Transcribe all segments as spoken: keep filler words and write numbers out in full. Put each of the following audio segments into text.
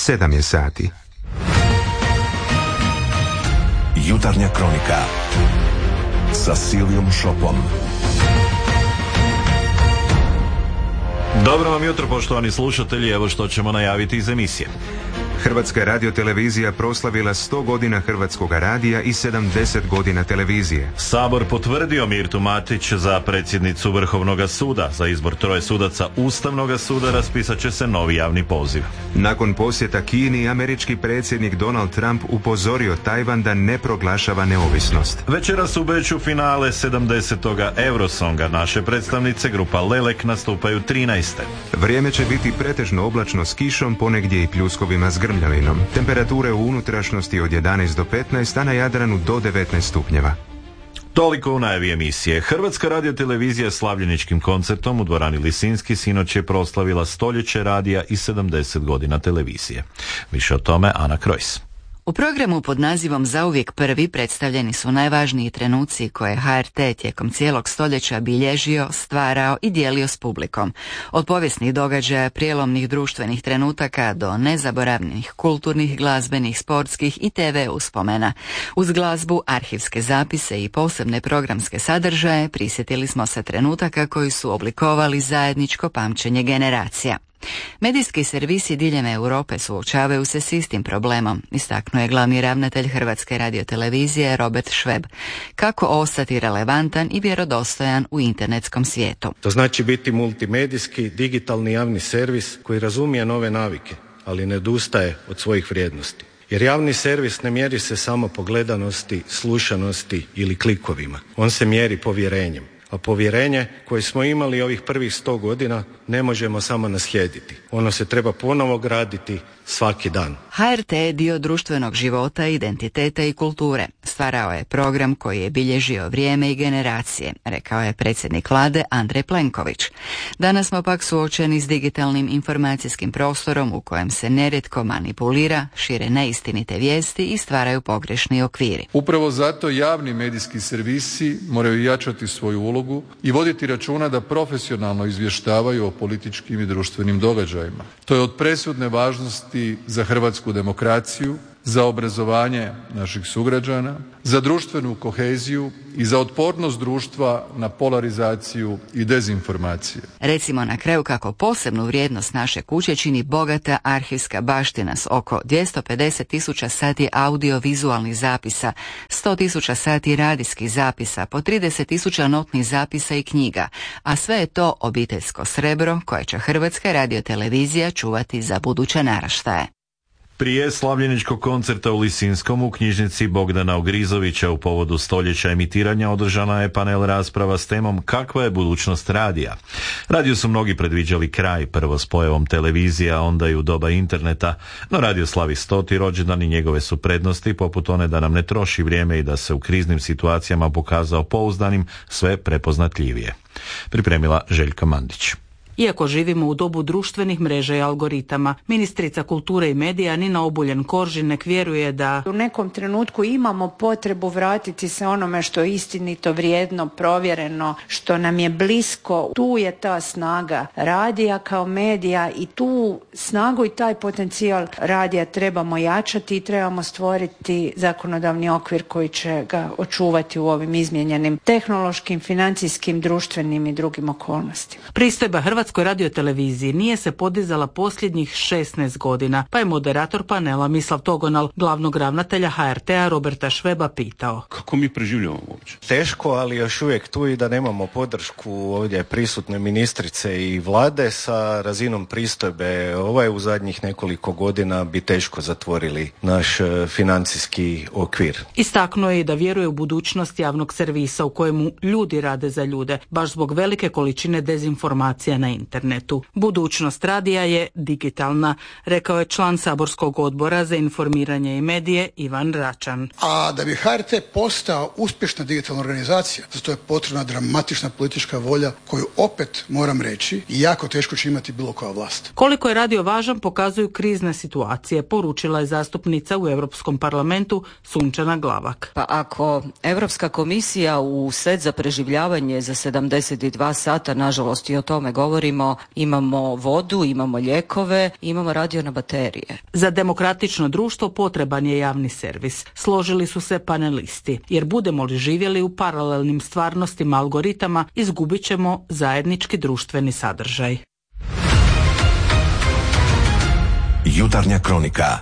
sedam je sati. Jutarnja kronika sa Silijom Šopom. Dobro vam jutro, poštovani slušatelji, evo što ćemo najaviti iz emisije. Hrvatska radiotelevizija proslavila sto godina Hrvatskog radija i sedamdeset godina televizije. Sabor potvrdio Mirtu Matić za predsjednicu Vrhovnog suda. Za izbor troje sudaca Ustavnog suda raspisat će se novi javni poziv. Nakon posjeta Kini, američki predsjednik Donald Trump upozorio Tajvan da ne proglašava neovisnost. Večeras u Beču finale sedamdesetoga Eurosonga. Naše predstavnice grupa Lelek nastupaju trinaeste. Vrijeme će biti pretežno oblačno s kišom, ponegdje i pljuskovima s grmljavinom. Temperature u unutrašnjosti od jedanaest do petnaest, a na Jadranu do devetnaest stupnjeva. Toliko u najavi emisije. Hrvatska radiotelevizija slavljeničkim koncertom u dvorani Lisinski sinoć je proslavila stoljeće radija i sedamdeset godina televizije. Više o tome Ana Krojs. U programu pod nazivom Zauvijek prvi predstavljeni su najvažniji trenuci koje je H R T tijekom cijelog stoljeća bilježio, stvarao i dijelio s publikom. Od povijesnih događaja, prijelomnih društvenih trenutaka do nezaboravnih kulturnih, glazbenih, sportskih i te ve uspomena. Uz glazbu, arhivske zapise i posebne programske sadržaje prisjetili smo se trenutaka koji su oblikovali zajedničko pamćenje generacija. Medijski servisi diljem Europe suočavaju se s istim problemom, istaknuo je glavni ravnatelj Hrvatske radiotelevizije Robert Šveb. Kako ostati relevantan i vjerodostojan u internetskom svijetu? To znači biti multimedijski, digitalni javni servis koji razumije nove navike, ali ne odustaje od svojih vrijednosti. Jer javni servis ne mjeri se samo po gledanosti, slušanosti ili klikovima. On se mjeri povjerenjem. A povjerenje koje smo imali ovih prvih sto godina ne možemo samo naslijediti. Ono se treba ponovo graditi svaki dan. H R T je dio društvenog života, identiteta i kulture. Stvarao je program koji je bilježio vrijeme i generacije, rekao je predsjednik vlade Andrej Plenković. Danas smo pak suočeni s digitalnim informacijskim prostorom u kojem se nerijetko manipulira, šire neistinite vijesti i stvaraju pogrešni okviri. Upravo zato javni medijski servisi moraju jačati svoju ulogu i voditi računa da profesionalno izvještavaju o političkim i društvenim događajima. To je od presudne važnosti za hrvatsku demokraciju, za obrazovanje naših sugrađana, za društvenu koheziju i za otpornost društva na polarizaciju i dezinformacije. Recimo na kraju kako posebnu vrijednost naše kuće čini bogata arhivska baština s oko dvjesto pedeset tisuća sati audio-vizualnih zapisa, sto tisuća sati radijskih zapisa, po trideset tisuća notnih zapisa i knjiga, a sve je to obiteljsko srebro koje će Hrvatska radiotelevizija čuvati za buduće naraštaje. Prije slavljeničkog koncerta u Lisinskom u knjižnici Bogdana Ogrizovića u povodu stoljeća emitiranja održana je panel rasprava s temom kakva je budućnost radija. Radio su mnogi predviđali kraj, prvo s pojavom televizije, a onda i u doba interneta, no radio slavi stoti rođendan i njegove su prednosti, poput one da nam ne troši vrijeme i da se u kriznim situacijama pokazao pouzdanim, sve prepoznatljivije. Pripremila Željka Mandić. Iako živimo u dobu društvenih mreža i algoritama, ministrica kulture i medija Nina Obuljen-Koržinek vjeruje da u nekom trenutku imamo potrebu vratiti se onome što je istinito, vrijedno, provjereno, što nam je blisko. Tu je ta snaga radija kao medija i tu snagu i taj potencijal radija trebamo jačati i trebamo stvoriti zakonodavni okvir koji će ga očuvati u ovim izmijenjenim tehnološkim, financijskim, društvenim i drugim okolnostima. Pristojba Hrvatskoj radioteleviziji nije se podizala posljednjih šesnaest godina, pa je moderator panela Mislav Togonal, glavnog ravnatelja H R T-a Roberta Šveba pitao. Kako mi preživljamo uopće? Teško, ali još uvijek tu i da nemamo podršku ovdje prisutne ministrice i vlade sa razinom pristojbe. Ovaj u zadnjih nekoliko godina bi teško zatvorili naš financijski okvir. Istaknuo je i da vjeruje u budućnost javnog servisa u kojemu ljudi rade za ljude, baš zbog velike količine dezinformacija na internetu. Budućnost radija je digitalna, rekao je član saborskog odbora za informiranje i medije Ivan Račan. A da bi H R T postao uspješna digitalna organizacija, za to je potrebna dramatična politička volja koju opet moram reći i jako teško će imati bilo koja vlast. Koliko je radio važan pokazuju krizne situacije, poručila je zastupnica u Europskom parlamentu Sunčana Glavak. Pa ako Europska komisija u set za preživljavanje za sedamdeset dva sata, nažalost i o tome govori, govorimo, imamo vodu, imamo lijekove, imamo radio na baterije. Za demokratično društvo potreban je javni servis. Složili su se panelisti, jer budemo li živjeli u paralelnim stvarnostima algoritama, izgubit ćemo zajednički društveni sadržaj. Jutarnja kronika.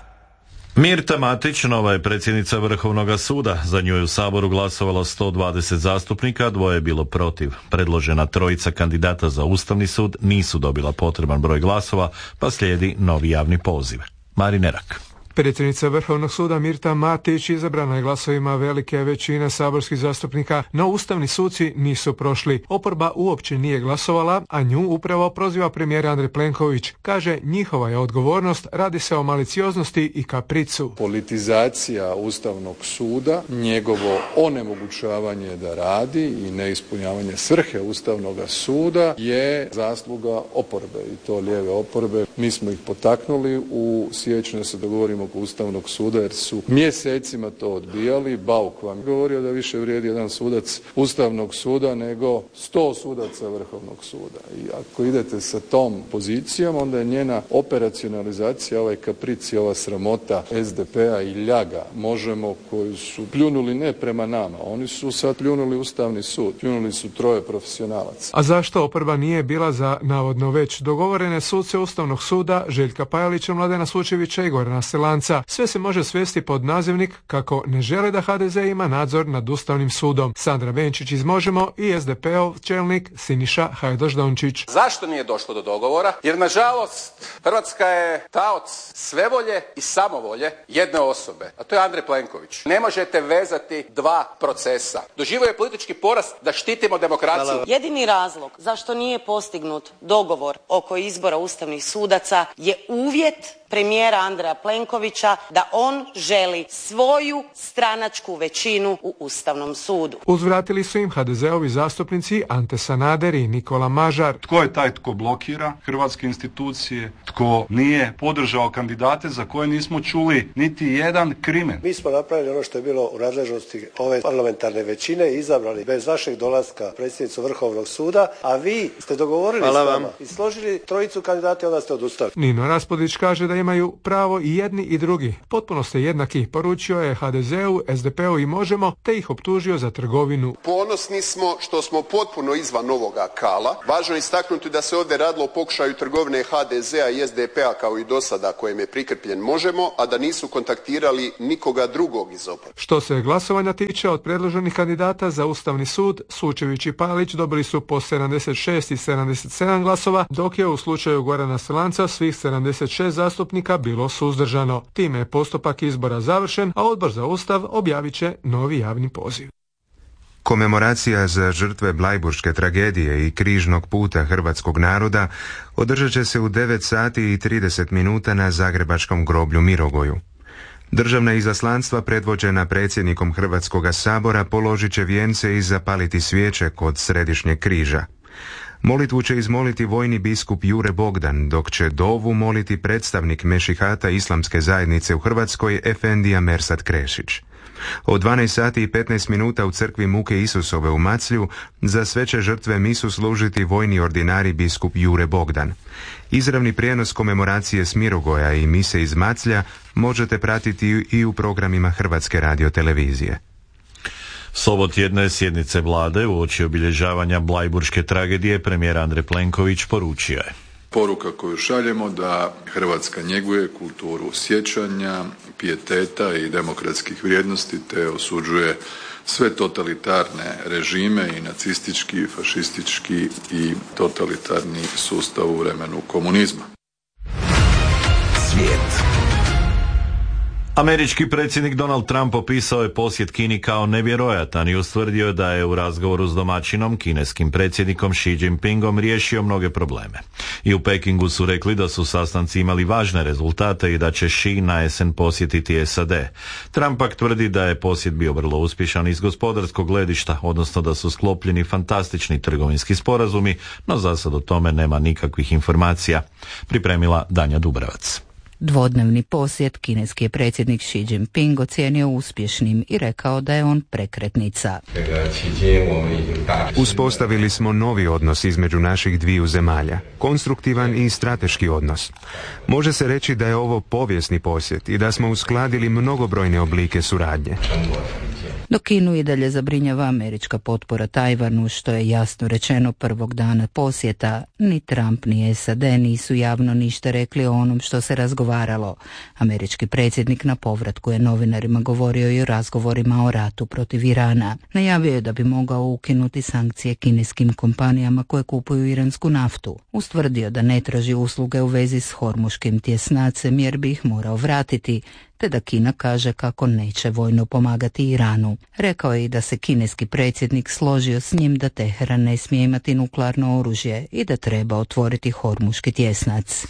Mirta Matić, nova je predsjednica Vrhovnog suda. Za nju je u Saboru glasovalo sto dvadeset zastupnika, dvoje je bilo protiv. Predložena trojica kandidata za Ustavni sud nisu dobila potreban broj glasova, pa slijedi novi javni poziv. Marin Erak. Predsjednica Vrhovnog suda Mirta Matić izabrana je glasovima velike većine saborskih zastupnika, no ustavni suci nisu prošli. Oporba uopće nije glasovala, a nju upravo proziva premijer Andrej Plenković. Kaže, njihova je odgovornost, radi se o malicioznosti i kapricu. Politizacija Ustavnog suda, njegovo onemogućavanje da radi i neispunjavanje svrhe Ustavnog suda je zasluga oporbe, i to lijeve oporbe. Mi smo ih potaknuli u siječnju da se dogovorimo oko Ustavnog suda, jer su mjesecima to odbijali. Bauk vam govorio da više vrijedi jedan sudac Ustavnog suda nego sto sudaca Vrhovnog suda. I ako idete sa tom pozicijom, onda je njena operacionalizacija, ovaj kapric i ova sramota es de pe a i ljaga Možemo, koju su pljunuli ne prema nama, oni su sad pljunuli Ustavni sud, pljunuli su troje profesionalaca. A zašto oporba nije bila za navodno već dogovorene suce Ustavnog suda Željka Pajalića, Mladena Sučevića i Gorana Selanca? Sve se može svesti pod nazivnik kako ne žele da ha de ze ima nadzor nad Ustavnim sudom. Sandra Benčić iz Možemo i es de pe ov čelnik Siniša Hajdaš-Dončić. Zašto nije došlo do dogovora? Jer nažalost Hrvatska je taoc svevolje i samovolje jedne osobe, a to je Andrej Plenković. Ne možete vezati dva procesa. Doživio je politički poraz da štitimo demokraciju. Hvala. Jedini razlog zašto nije postignut dogovor oko izbora ustavnih sudaca je uvjet premijera Andreja Plenkovića da on želi svoju stranačku većinu u Ustavnom sudu. Uzvratili su im ha de ze ovi zastupnici Ante Sanader i Nikola Mažar. Tko je taj tko blokira hrvatske institucije, tko nije podržao kandidate za koje nismo čuli niti jedan krimen? Mi smo napravili ono što je bilo u nadležnosti ove parlamentarne većine i izabrali bez vašeg dolaska predsjednicu Vrhovnog suda, a vi ste dogovorili s nama i složili trojicu kandidata i onda ste odustali. Nino Raspudić kaže da imaju pravo i jedni i drugi. Potpuno ste jednaki, poručio je ha de ze u, es de pe u i Možemo, te ih optužio za trgovinu. Ponosni smo što smo potpuno izvan ovoga kala. Važno je istaknuti da se ovdje radilo o pokušaju trgovine ha de ze a i es de pe a kao i do sada kojem je prikrpljen Možemo, a da nisu kontaktirali nikoga drugog iz oporbe. Što se glasovanja tiče, od predloženih kandidata za Ustavni sud, Sučević i Palić dobili su po sedamdeset šest i sedamdeset sedam glasova, dok je u slučaju Gorana Selanca svih sedamdeset šest zastupnika bilo suzdržano. Time je postupak izbora završen, a Odbor za Ustav objavit će novi javni poziv. Komemoracija za žrtve Blajburške tragedije i križnog puta hrvatskog naroda održat će se u devet sati i trideset minuta na zagrebačkom groblju Mirogoju. Državna izaslanstva predvođena predsjednikom Hrvatskoga sabora položit će vijence i zapaliti svijeće kod središnjeg križa. Molitvu će izmoliti vojni biskup Jure Bogdan, dok će dovu moliti predstavnik Mešihata Islamske zajednice u Hrvatskoj Efendija Mersat Krešić. Od dvanaest sati i petnaest minuta u crkvi Muke Isusove u Maclju za sve će žrtve misu služiti vojni ordinari biskup Jure Bogdan. Izravni prijenos komemoracije s Mirogoja i mise iz Maclja možete pratiti i u programima Hrvatske radiotelevizije. Sobotjedne sjednice vlade uoči obilježavanja Blajburške tragedije premijer Andrej Plenković poručio je: Poruka koju šaljemo da Hrvatska njeguje kulturu sjećanja, pijeteta i demokratskih vrijednosti te osuđuje sve totalitarne režime i nacistički, i fašistički i totalitarni sustav u vremenu komunizma. Svijet. Američki predsjednik Donald Trump opisao je posjet Kini kao nevjerojatan i ustvrdio da je u razgovoru s domaćinom, kineskim predsjednikom Xi Jinpingom, riješio mnoge probleme. I u Pekingu su rekli da su sastanci imali važne rezultate i da će Xi na jesen posjetiti es a de. Trump pak tvrdi da je posjet bio vrlo uspješan iz gospodarskog gledišta, odnosno da su sklopljeni fantastični trgovinski sporazumi, no za sad o tome nema nikakvih informacija. Pripremila Danja Dubravac. Dvodnevni posjet kineski je predsjednik Xi Jinping ocijenio uspješnim i rekao da je on prekretnica. Uspostavili smo novi odnos između naših dviju zemalja, konstruktivan i strateški odnos. Može se reći da je ovo povijesni posjet i da smo uskladili mnogobrojne oblike suradnje. Dok Kinu i dalje zabrinjava američka potpora Tajvanu, što je jasno rečeno prvog dana posjeta, ni Trump ni S A D nisu javno ništa rekli o onom što se razgovaralo. Američki predsjednik na povratku je novinarima govorio i o razgovorima o ratu protiv Irana. Najavio je da bi mogao ukinuti sankcije kineskim kompanijama koje kupuju iransku naftu. Ustvrdio da ne traži usluge u vezi s hormuškim tjesnacem jer bi ih morao vratiti, te da Kina kaže kako neće vojno pomagati Iranu. Rekao je i da se kineski predsjednik složio s njim da Teheran ne smije imati nuklearno oružje i da treba otvoriti hormuški tjesnac.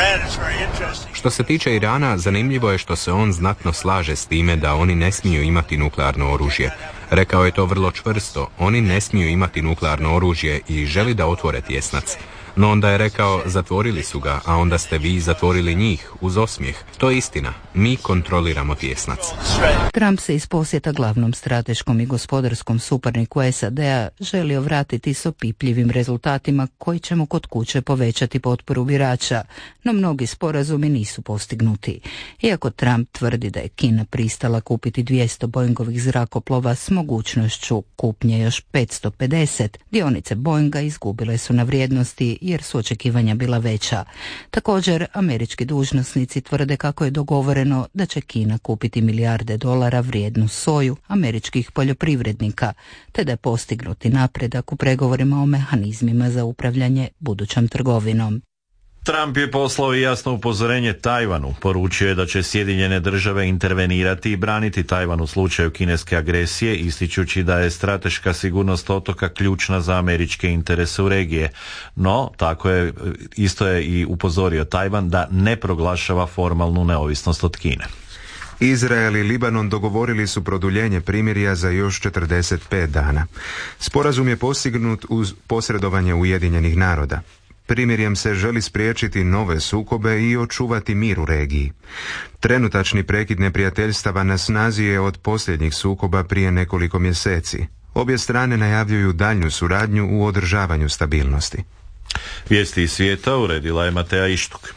Što se tiče Irana, zanimljivo je što se on znatno slaže s time da oni ne smiju imati nuklearno oružje. Rekao je to vrlo čvrsto, oni ne smiju imati nuklearno oružje i želi da otvore tjesnac. No onda je rekao, zatvorili su ga, a onda ste vi zatvorili njih, uz osmijeh. To je istina. Mi kontroliramo tjesnac. Trump se iz posjeta glavnom strateškom i gospodarskom suparniku S A D-a želio vratiti s opipljivim rezultatima koji će mu kod kuće povećati potporu birača, no mnogi sporazumi nisu postignuti. Iako Trump tvrdi da je Kina pristala kupiti dvjesto Boeingovih zrakoplova s mogućnošću kupnje još petsto pedeset, dionice Boeinga izgubile su na vrijednosti jer su očekivanja bila veća. Također, američki dužnosnici tvrde kako je dogovoreno da će Kina kupiti milijarde dolara vrijednu soju američkih poljoprivrednika, te da je postignuti napredak u pregovorima o mehanizmima za upravljanje budućom trgovinom. Trump je poslao i jasno upozorenje Tajvanu. Poručio je da će Sjedinjene države intervenirati i braniti Tajvan u slučaju kineske agresije, ističući da je strateška sigurnost otoka ključna za američke interese u regije. No, tako je, isto je i upozorio Tajvan da ne proglašava formalnu neovisnost od Kine. Izrael i Libanon dogovorili su produljenje primirja za još četrdeset pet dana. Sporazum je postignut uz posredovanje Ujedinjenih naroda. Primirjem se želi spriječiti nove sukobe i očuvati mir u regiji. Trenutačni prekid neprijateljstava na snazi je od posljednjih sukoba prije nekoliko mjeseci. Obje strane najavljuju daljnju suradnju u održavanju stabilnosti. Vijesti iz svijeta uredila je Mateja Ištuk.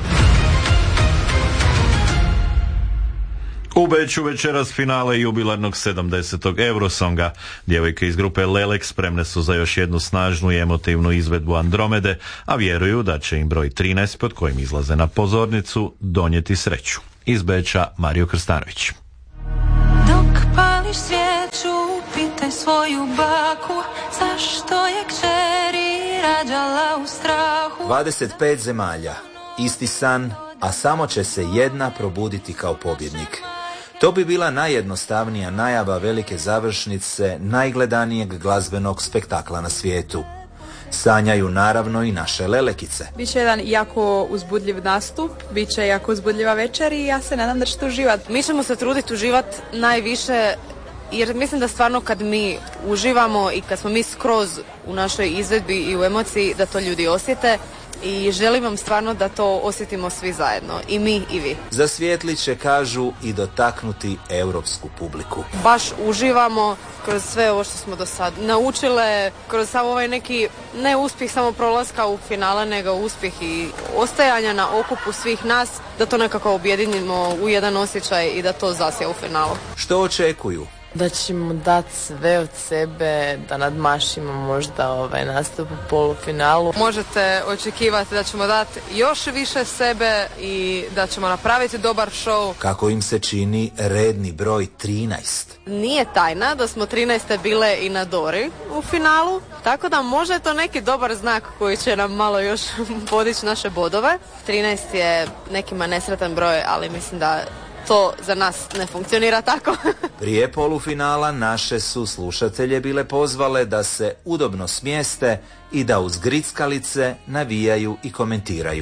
U Beču večeras finale jubilarnog sedamdesetog Eurosonga. Djevojke iz grupe Lelek spremne su za još jednu snažnu i emotivnu izvedbu Andromede, a vjeruju da će im broj trinaest pod kojim izlaze na pozornicu donijeti sreću. Iz Beča Mario Krstanović. Dok pališ svijeću, pitaj svoju baku, zašto je kćeri rađala u strahu. dvadeset pet zemalja, isti san, a samo će se jedna probuditi kao pobjednik. To bi bila najjednostavnija najava velike završnice najgledanijeg glazbenog spektakla na svijetu. Sanjaju naravno i naše lelekice. Biće jedan jako uzbudljiv nastup, bit će jako uzbudljiva večer i ja se nadam da ćete uživati. Mi ćemo se truditi uživati najviše, jer mislim da stvarno kad mi uživamo i kad smo mi skroz u našoj izvedbi i u emociji, da to ljudi osjete. I želim vam stvarno da to osjetimo svi zajedno, i mi i vi. Zasvijetlit će, kažu, i dotaknuti europsku publiku. Baš uživamo kroz sve ovo što smo do sad naučile, kroz samo ovaj neki, ne uspjeh samo prolaska u finale, nego uspjeh i ostajanja na okupu svih nas, da to nekako objedinimo u jedan osjećaj i da to zasija u finalu. Što očekuju? Da ćemo dati sve od sebe, da nadmašimo možda ovaj nastup u polufinalu. Možete očekivati da ćemo dati još više sebe i da ćemo napraviti dobar show. Kako im se čini redni broj trinaest? Nije tajna da smo trinaeste bile i na Dori u finalu, tako da možda je to neki dobar znak koji će nam malo još podići naše bodove. trinaest je nekima nesretan broj, ali mislim da to za nas ne funkcionira tako. Prije polufinala naše su slušatelje bile pozvale da se udobno smjeste i da uz grickalice navijaju i komentiraju.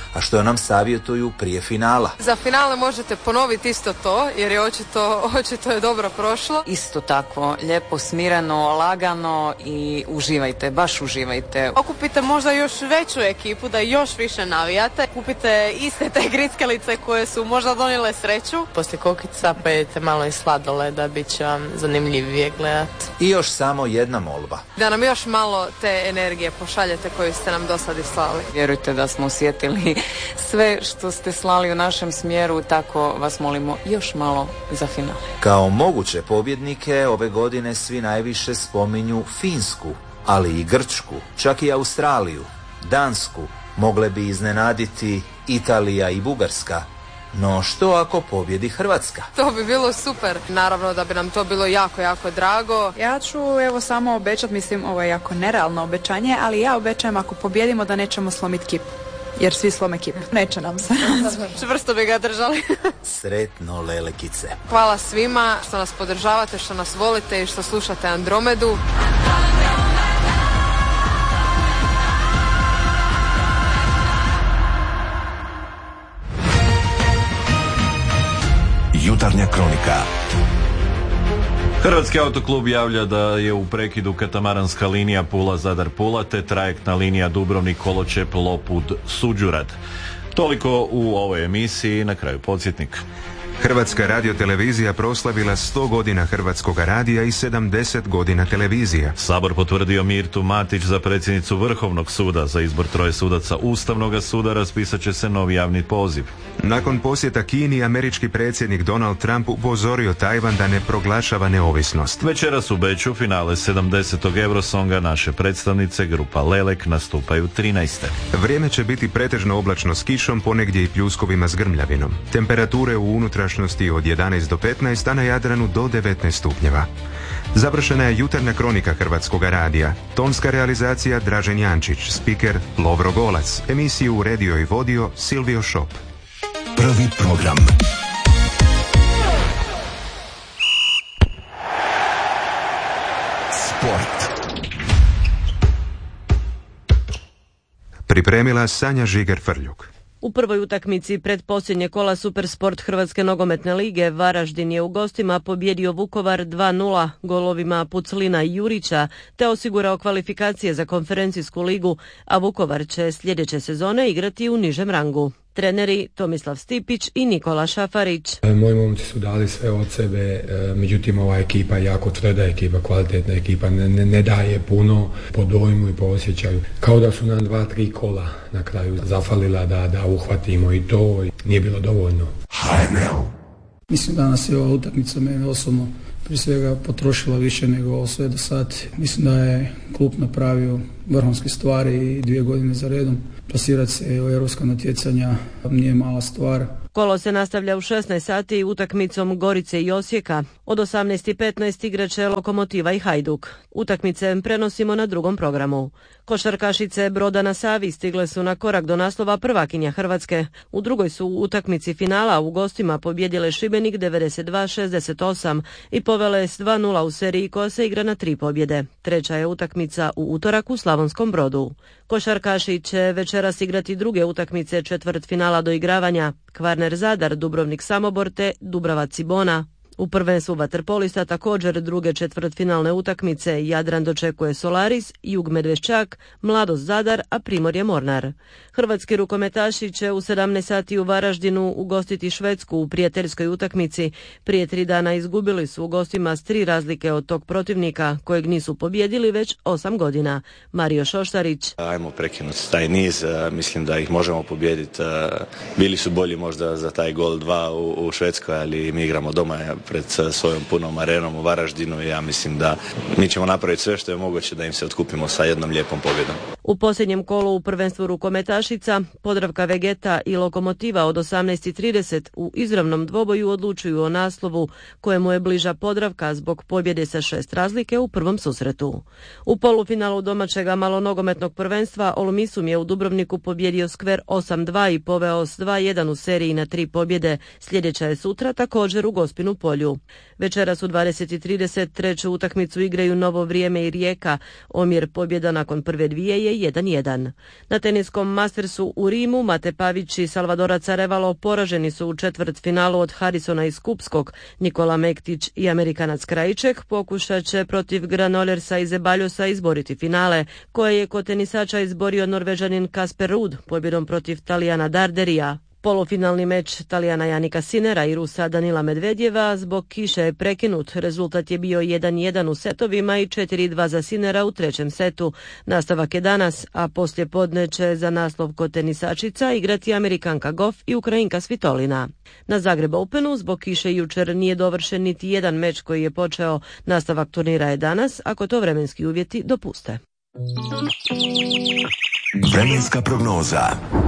a što nam savjetuju prije finala. Za finale možete ponoviti isto to, jer je očito, očito je dobro prošlo. Isto tako, lijepo, smireno, lagano i uživajte, baš uživajte. Okupite možda još veću ekipu da još više navijate. Kupite iste te grickalice koje su možda donijele sreću. Poslije kokica pojedite malo i sladoleda, bit će vam zanimljivije gledati. I još samo jedna molba. Da nam još malo te energije pošaljete koju ste nam do sad i slali. Vjerujte da smo osjetili sve što ste slali u našem smjeru, tako vas molimo još malo za finale. Kao moguće pobjednike ove godine svi najviše spominju Finsku, ali i Grčku, čak i Australiju, Dansku, mogle bi iznenaditi Italija i Bugarska. No što ako pobjedi Hrvatska? To bi bilo super. Naravno da bi nam to bilo jako, jako drago. Ja ću evo samo obećati, mislim ovo je jako nerealno obećanje, ali ja obećajem ako pobjedimo da nećemo slomiti kip. Jer svi slome kip. Neće nam se. Čvrsto bi ga držali. Sretno lelekice. Hvala svima što nas podržavate, što nas volite i što slušate Andromedu. Jutarnja kronika. Hrvatski autoklub javlja da je u prekidu katamaranska linija Pula-Zadar-Pula te trajektna linija Dubrovnik-Koločep-Lopud-Suđurad. Toliko u ovoj emisiji, na kraju podsjetnik. Hrvatska radiotelevizija proslavila sto godina Hrvatskog radija i sedamdeset godina televizije. Sabor potvrdio Mirtu Matić za predsjednicu Vrhovnog suda. Za izbor troje sudaca Ustavnog suda raspisat će se novi javni poziv. Nakon posjeta Kini, američki predsjednik Donald Trump upozorio Tajvan da ne proglašava neovisnost. Večeras u Beču finale sedamdesetog Eurosonga naše predstavnice grupa Lelek nastupaju trinaeste. Vrijeme će biti pretežno oblačno s kišom, ponegdje i pljuskovima s grmljavinom. Temperature u unutrašnjosti od jedanaest do petnaest, a na Jadranu do devetnaest stupnjeva. Završena je jutarnja kronika Hrvatskog radija. Tonska realizacija Dražen Jančić, spiker Lovro Golac, emisiju uredio i vodio Silvio Šop. Prvi program. Sport. Pripremila Sanja Žiger-Frljuk. U prvoj utakmici predposljednje kola Supersport Hrvatske nogometne lige Varaždin je u gostima pobjedio Vukovar dva nula golovima Puclina i Jurića te osigurao kvalifikacije za konferencijsku ligu, a Vukovar će sljedeće sezone igrati u nižem rangu. Treneri Tomislav Stipić i Nikola Šafarić. Moji momci su dali sve od sebe, međutim ova ekipa je jako tvrda ekipa, kvalitetna ekipa, ne, ne, ne daje puno po dojmu i po osjećaju. Kao da su nam dva, tri kola na kraju zafalila da, da uhvatimo i to nije bilo dovoljno. Mislim da nas je ova utakmica mene osobno prije svega potrošila više nego sve do sad. Mislim da je klub napravio vrhunske stvari i dvije godine za redom. Plasirati se u europska natjecanja nije mala stvar. Kolo se nastavlja u šesnaest sati utakmicom Gorice i Osijeka. Od osamnaest i petnaest igraće Lokomotiva i Hajduk. Utakmice prenosimo na drugom programu. Košarkašice Broda na Savi stigle su na korak do naslova prvakinja Hrvatske. U drugoj su u utakmici finala u gostima pobjedile Šibenik devedeset dva šezdeset osam i povele s dva nula u seriji koja se igra na tri pobjede. Treća je utakmica u utorak u Slavonskom Brodu. Košarkaši će večeras igrati druge utakmice četvrt finala do igravanja. Kvarner Zadar, Dubrovnik Samobor te Dubrava Cibona. U prvenstvu vaterpolista također druge četvrtfinalne utakmice. Jadran dočekuje Solaris, Jug Medveščak, Mladost Zadar, a Primorje Mornar. Hrvatski rukometaši će u sedamnaest sati u Varaždinu ugostiti Švedsku u prijateljskoj utakmici. Prije tri dana izgubili su u gostima s tri razlike od tog protivnika, kojeg nisu pobjedili već osam godina. Mario Šoštarić. Ajmo prekinuti taj niz, mislim da ih možemo pobijediti. Bili su bolji možda za taj gol dva u, u Švedskoj, ali mi igramo doma pred svojom punom arenom u Varaždinu i ja mislim da mi ćemo napraviti sve što je moguće da im se otkupimo sa jednom lijepom pobjedom. U posljednjem kolu u prvenstvu rukometašica Podravka Vegeta i Lokomotiva od osamnaest i trideset u izravnom dvoboju odlučuju o naslovu kojemu je bliža Podravka zbog pobjede sa šest razlike u prvom susretu. U polufinalu domaćega malonogometnog prvenstva Olumisum je u Dubrovniku pobjedio Skver osam dva i poveo s dva jedan u seriji na tri pobjede. Sljedeća je sutra također u Gospinu Polju. Večeras u dvadeset i trideset treću utakmicu igraju Novo Vrijeme i Rijeka. Omjer pobjeda nakon prve dvije je jedan jedan. Na teniskom Mastersu u Rimu Mate Pavić i Salvadorac Arevalo poraženi su u četvrtfinalu od Harrisona iz Kupskog. Nikola Mektić i Amerikanac Krajiček pokušat će protiv Granolersa i Zebaljosa izboriti finale, koje je kod tenisača izborio Norvežanin Kasper Ruud pobjedom protiv Talijana Darderija. Polufinalni meč Talijana Janika Sinera i Rusa Danila Medvedjeva zbog kiše je prekinut. Rezultat je bio jedan jedan u setovima i četiri dva za Sinera u trećem setu. Nastavak je danas, a poslije podne će za naslov kod tenisačica igrati Amerikanka Goff i Ukrajinka Svitolina. Na Zagreb Openu zbog kiše jučer nije dovršen niti jedan meč koji je počeo. Nastavak turnira je danas, ako to vremenski uvjeti dopuste. Vremenska prognoza.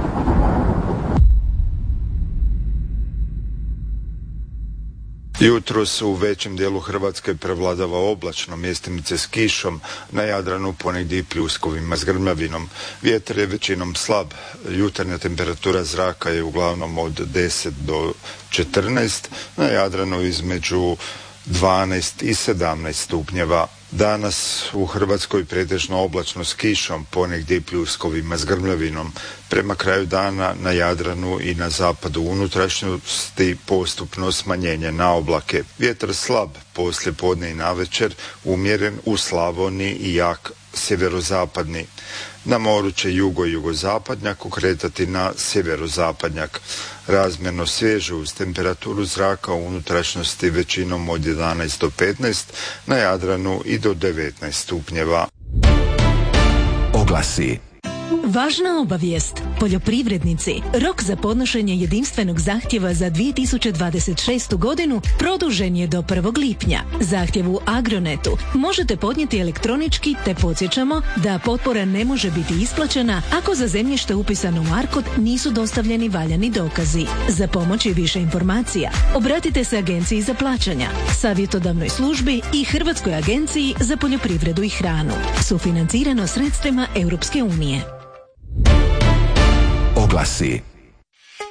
Jutros u većem dijelu Hrvatske prevladava oblačno, mjestimice s kišom, na Jadranu ponegdje i pljuskovima s grmljavinom. Vjetar je većinom slab, jutarnja temperatura zraka je uglavnom od deset do četrnaest, na Jadranu između dvanaest i sedamnaest stupnjeva. Danas u Hrvatskoj pretežno oblačno s kišom, ponegdje i pljuskovima s grmljavinom. Prema kraju dana na Jadranu i na zapadu unutrašnjosti postupno smanjenje na oblake. Vjetar slab, poslije podne i navečer, umjeren u Slavoniji i jak sjeverozapadni. Na moru će jugo i jugozapadnjak okretati na sjeverozapadnjak. Razmjerno svježe uz temperaturu zraka u unutrašnjosti većinom od jedanaest do petnaest, na Jadranu i do devetnaest stupnjeva. Oglasi. Važna obavijest. Poljoprivrednici, rok za podnošenje jedinstvenog zahtjeva za dvije tisuće dvadeset šestu godinu produžen je do prvog lipnja. Zahtjev u Agronetu možete podnijeti elektronički, te podsjećamo da potpora ne može biti isplaćena ako za zemljište upisano u Arkod nisu dostavljeni valjani dokazi. Za pomoć i više informacija obratite se Agenciji za plaćanja, savjetodavnoj službi i Hrvatskoj agenciji za poljoprivredu i hranu. Sufinancirano sredstvima Europske unije. Oglasi.